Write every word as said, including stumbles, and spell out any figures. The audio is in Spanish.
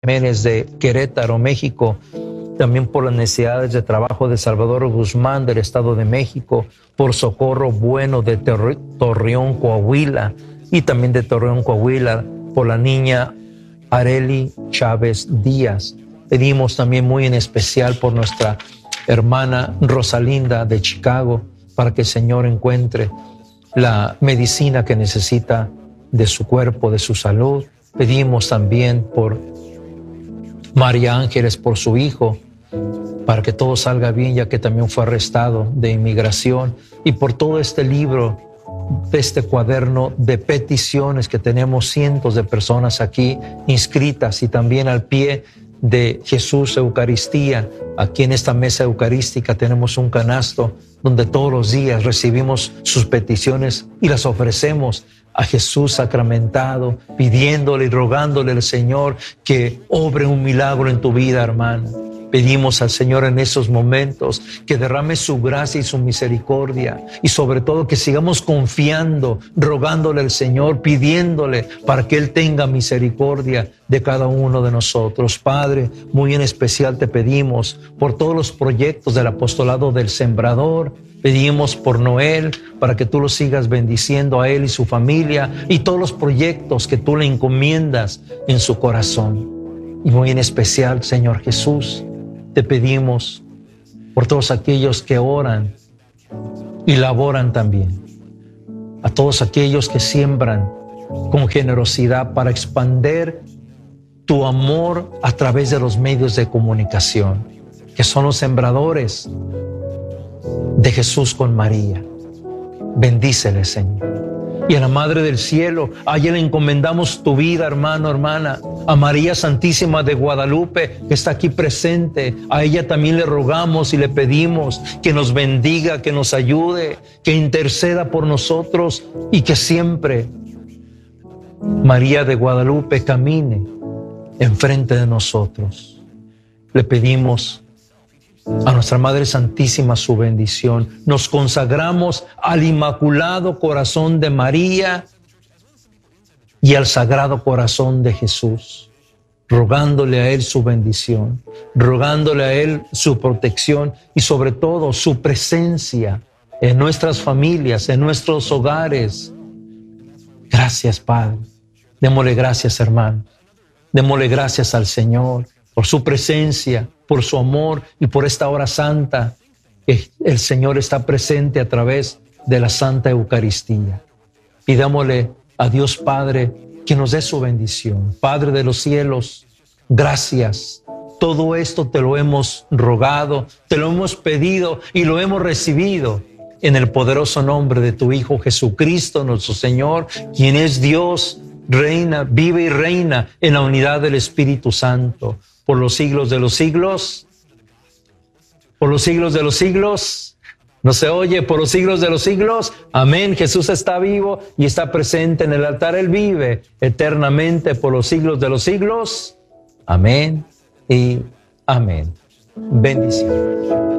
Jiménez de Querétaro, México, también por las necesidades de trabajo de Salvador Guzmán del Estado de México, por Socorro Bueno de Torreón, Coahuila, y también de Torreón, Coahuila, por la niña Areli Chávez Díaz. Pedimos también muy en especial por nuestra hermana Rosalinda de Chicago, para que el Señor encuentre la medicina que necesita de su cuerpo, de su salud. Pedimos también por María Ángeles, por su hijo, para que todo salga bien, ya que también fue arrestado de inmigración, y por todo este libro, de este cuaderno de peticiones que tenemos cientos de personas aquí inscritas, y también al pie de Jesús Eucaristía. Aquí en esta mesa eucarística tenemos un canasto donde todos los días recibimos sus peticiones y las ofrecemos a Jesús sacramentado, pidiéndole y rogándole al Señor que obre un milagro en tu vida, hermana. Pedimos al Señor en esos momentos que derrame su gracia y su misericordia, y sobre todo que sigamos confiando, rogándole al Señor, pidiéndole para que Él tenga misericordia de cada uno de nosotros. Padre, muy en especial te pedimos por todos los proyectos del apostolado del Sembrador. Pedimos por Noel, para que tú lo sigas bendiciendo a él y su familia, y todos los proyectos que tú le encomiendas en su corazón. Y muy en especial, Señor Jesús, te pedimos por todos aquellos que oran y laboran también, a todos aquellos que siembran con generosidad para expandir tu amor a través de los medios de comunicación, que son los sembradores de Jesús con María. Bendícele, Señor. Y a la Madre del Cielo, a ella le encomendamos tu vida, hermano, hermana. A María Santísima de Guadalupe, que está aquí presente, a ella también le rogamos y le pedimos que nos bendiga, que nos ayude, que interceda por nosotros, y que siempre María de Guadalupe camine enfrente de nosotros. Le pedimos a nuestra Madre Santísima su bendición. Nos consagramos al Inmaculado Corazón de María y al Sagrado Corazón de Jesús, rogándole a Él su bendición, rogándole a Él su protección y sobre todo su presencia en nuestras familias, en nuestros hogares. Gracias, Padre. Démosle gracias, hermano. Démosle gracias al Señor por su presencia, por su amor y por esta hora santa que el Señor está presente a través de la Santa Eucaristía. Pidámosle a Dios Padre que nos dé su bendición. Padre de los cielos, gracias. Todo esto te lo hemos rogado, te lo hemos pedido y lo hemos recibido en el poderoso nombre de tu Hijo Jesucristo, nuestro Señor, quien es Dios, reina, vive y reina en la unidad del Espíritu Santo, por los siglos de los siglos, por los siglos de los siglos. ¿No se oye? Por los siglos de los siglos. Amén. Jesús está vivo y está presente en el altar. Él vive eternamente por los siglos de los siglos. Amén y amén. Bendiciones.